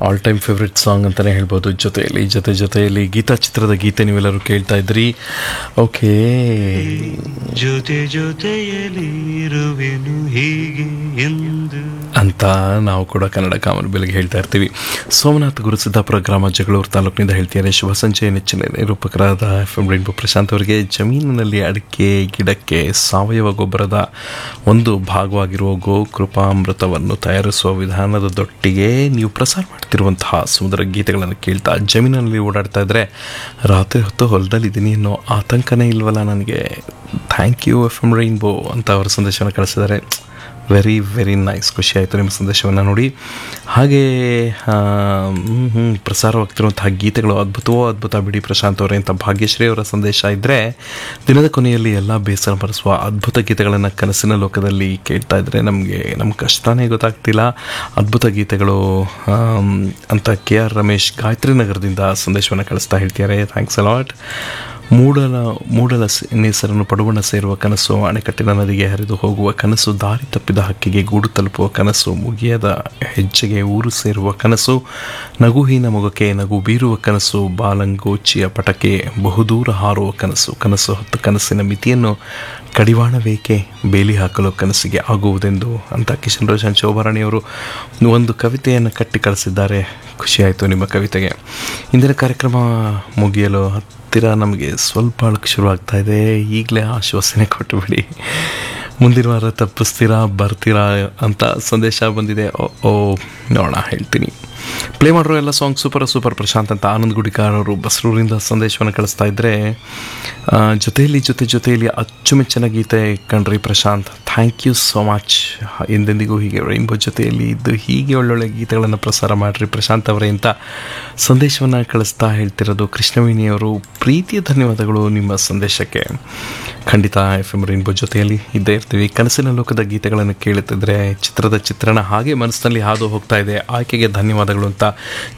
All time favourite song ಅಂತಲೇ ಹೇಳ್ಬೋದು. ಜೊತೆಯಲ್ಲಿ ಗೀತಾ ಚಿತ್ರದ ಗೀತೆ ನೀವೆಲ್ಲರೂ ಕೇಳ್ತಾ ಇದ್ರಿ. ಓಕೆ, ಜೊತೆಯಲ್ಲಿ ಇರುವೆನು ಹೀಗೆ ಎಂದು ಅಂತ ನಾವು ಕೂಡ ಕನ್ನಡ ಕಾಮನ್ ಬೆಲೆಗೆ ಹೇಳ್ತಾ ಇರ್ತೀವಿ. ಸೋಮನಾಥ್ ಗುರುಸಿದ್ದಾಪುರ ಗ್ರಾಮ ಜಗಳೂರು ತಾಲೂಕಿನಿಂದ ಹೇಳ್ತಿದ್ದಾರೆ. ಶುಭ ಸಂಜೆ. ನೆಚ್ಚಿನ ನಿರೂಪಕರಾದ FM ರೈನ್ಬೋ ಪ್ರಶಾಂತ್ ಅವರಿಗೆ ಜಮೀನಿನಲ್ಲಿ ಅಡಿಕೆ ಗಿಡಕ್ಕೆ ಸಾವಯವ ಗೊಬ್ಬರದ ಒಂದು ಭಾಗವಾಗಿರುವ ಗೋಕೃಪಾಮೃತವನ್ನು ತಯಾರಿಸುವ ವಿಧಾನದೊಟ್ಟಿಗೆ ನೀವು ಪ್ರಸಾರ ಮಾಡ್ತಿರುವಂತಹ ಸುಂದರ ಗೀತೆಗಳನ್ನು ಕೇಳ್ತಾ ಜಮೀನಿನಲ್ಲಿ ಓಡಾಡ್ತಾ ಇದ್ದರೆ ರಾತ್ರಿ ಹೊತ್ತು ಹೊಲದಲ್ಲಿದ್ದೀನಿ ಅನ್ನೋ ಆತಂಕನೇ ಇಲ್ವಲ್ಲ ನನಗೆ. ಥ್ಯಾಂಕ್ ಯು FM ರೈನ್ಬೋ ಅಂತ ಅವರ ಸಂದೇಶವನ್ನು ಕಳಿಸಿದ್ದಾರೆ. ವೆರಿ ವೆರಿ ನೈಸ್, ಖುಷಿ ಆಯಿತು ನಿಮ್ಮ ಸಂದೇಶವನ್ನು ನೋಡಿ. ಹಾಗೆ ಪ್ರಸಾರವಾಗ್ತಿರುವಂತಹ ಗೀತೆಗಳು ಅದ್ಭುತ ಬಿಡಿ ಪ್ರಶಾಂತ್ ಅವರೇ ಅಂತ ಭಾಗ್ಯಶ್ರೀ ಅವರ ಸಂದೇಶ ಇದ್ದರೆ, ದಿನದ ಕೊನೆಯಲ್ಲಿ ಎಲ್ಲ ಬೇಸರ ಮರೆಸುವ ಅದ್ಭುತ ಗೀತೆಗಳನ್ನು ಕನಸಿನ ಲೋಕದಲ್ಲಿ ಕೇಳ್ತಾ ಇದ್ದರೆ ನಮ್ಮ ಕಷ್ಟನೇ ಗೊತ್ತಾಗ್ತಿಲ್ಲ. ಅದ್ಭುತ ಗೀತೆಗಳು ಅಂತ KR ರಮೇಶ್ ಗಾಯತ್ರಿ ನಗರದಿಂದ ಸಂದೇಶವನ್ನು ಕಳಿಸ್ತಾ ಹೇಳ್ತಿದ್ದಾರೆ. Thanks a lot. ಮೂಡಲ ನೇಸರನ್ನು ಪಡುವಣ ಸೇರುವ ಕನಸು, ಅಣೆಕಟ್ಟಿನ ನದಿಗೆ ಹರಿದು ಹೋಗುವ ಕನಸು, ದಾರಿ ತಪ್ಪಿದ ಹಕ್ಕಿಗೆ ಗೂಡು ತಲುಪುವ ಕನಸು, ಮುಗಿಯದ ಹೆಜ್ಜೆಗೆ ಊರು ಸೇರುವ ಕನಸು, ನಗುಹೀನ ಮೊಗಕ್ಕೆ ನಗು ಬೀರುವ ಕನಸು, ಬಾಲಂಗೋಚಿಯ ಪಟಕೆ ಬಹುದೂರ ಹಾರುವ ಕನಸು, ಕನಸು ಹೊತ್ತು ಕನಸಿನ ಮಿತಿಯನ್ನು ಕಡಿವಾಣಬೇಕೆ ಬೇಲಿ ಹಾಕಲು ಕನಸಿಗೆ ಆಗುವುದೆಂದು ಅಂತ ಕಿಶನ್ ರೋಷನ್ ಶೋಭಾರಾಣಿಯವರು ಒಂದು ಕವಿತೆಯನ್ನು ಕಟ್ಟಿ ಕಳಿಸಿದ್ದಾರೆ. ಖುಷಿಯಾಯಿತು ನಿಮ್ಮ ಕವಿತೆಗೆ. ಇಂದಿನ ಕಾರ್ಯಕ್ರಮ ಮುಗಿಯಲು ಹತ್ತಿರ ನಮಗೆ ಸ್ವಲ್ಪ ಅಳಕ್ಕೆ ಶುರುವಾಗ್ತಾ ಇದೆ. ಈಗಲೇ ಆಶ್ವಾಸನೆ ಕೊಟ್ಟುಬಿಡಿ, ಮುಂದಿನ ವಾರ ತಪ್ಪಿಸ್ತೀರಾ ಬರ್ತೀರಾ ಅಂತ ಸಂದೇಶ ಬಂದಿದೆ. ನೋಡೋಣ, ಹೇಳ್ತೀನಿ. ಪ್ಲೇ ಮಾಡಿರೋ ಎಲ್ಲ ಸಾಂಗ್ ಸೂಪರ್ ಪ್ರಶಾಂತ್ ಅಂತ ಆನಂದ್ ಗುಡಿಕಾರ್ ಅವರು ಬಸರೂರಿಂದ ಸಂದೇಶವನ್ನು ಕಳಿಸ್ತಾ ಇದ್ದರೆ, ಜೊತೆಯಲ್ಲಿ ಅಚ್ಚುಮೆಚ್ಚಿನ ಗೀತೆ ಕಣ್ರಿ Prashant, thank you so much. ಎಂದೆಂದಿಗೂ ಹೀಗೆ ರೈನ್ಬೋ ಜೊತೆಯಲ್ಲಿ ಇದ್ದು ಹೀಗೆ ಒಳ್ಳೊಳ್ಳೆ ಗೀತೆಗಳನ್ನು ಪ್ರಸಾರ ಮಾಡಿರಿ ಪ್ರಶಾಂತ್ ಅವರೇ ಅಂತ ಸಂದೇಶವನ್ನು ಕಳಿಸ್ತಾ ಹೇಳ್ತಿರೋದು ಕೃಷ್ಣವೇಣಿಯವರು. ಪ್ರೀತಿಯ ಧನ್ಯವಾದಗಳು ನಿಮ್ಮ ಸಂದೇಶಕ್ಕೆ. ಖಂಡಿತ FM ರೈನ್ಬೋ ಜೊತೆಯಲ್ಲಿ ಇದ್ದೇ ಇರ್ತೀವಿ. ಕನಸಿನ ಲೋಕದ ಗೀತೆಗಳನ್ನು ಕೇಳುತ್ತಿದ್ದರೆ ಚಿತ್ರದ ಚಿತ್ರಣ ಹಾಗೆ ಮನಸ್ಸಿನಲ್ಲಿ ಹಾದು ಹೋಗ್ತಾ ಇದೆ. ಆಯ್ಕೆಗೆ ಧನ್ಯವಾದಗಳು ಅಂತ